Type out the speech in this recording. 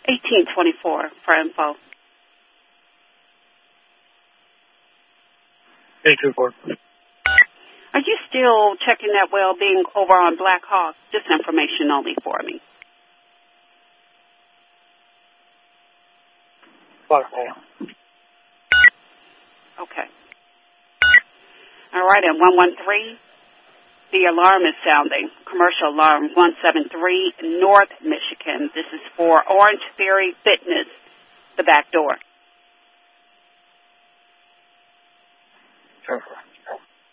1824 for info. 824. Are you still checking that well being over on Black Hawk? Just information only for me. Okay. All right, at 113, the alarm is sounding. Commercial alarm 173, North Michigan. This is for Orange Theory Fitness, the back door. Sure.